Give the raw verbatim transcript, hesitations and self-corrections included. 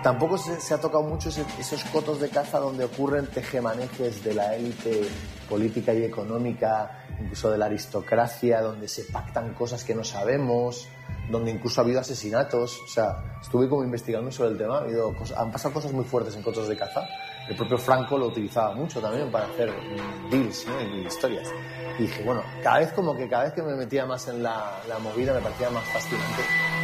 tampoco se, se ha tocado mucho ese, esos cotos de caza donde ocurren tejemanejes de la élite política y económica, incluso de la aristocracia, donde se pactan cosas que no sabemos, donde incluso ha habido asesinatos. O sea, estuve como investigando sobre el tema, ha habido cosas, han pasado cosas muy fuertes en cotos de caza. El propio Franco lo utilizaba mucho también para hacer deals, ¿no? Y historias. Y dije, bueno, cada vez como que cada vez que me metía más en la, la movida me parecía más fascinante.